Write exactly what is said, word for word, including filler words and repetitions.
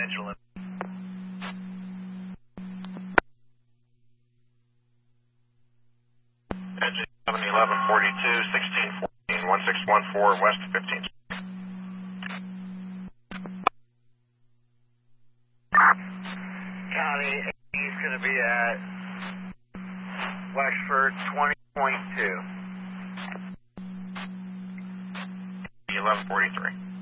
Angela. Engine seven eleven forty-two, sixteen fourteen, one six one four, west fifteen. County, he's going to be at Wexford twenty point two. eleven forty-three.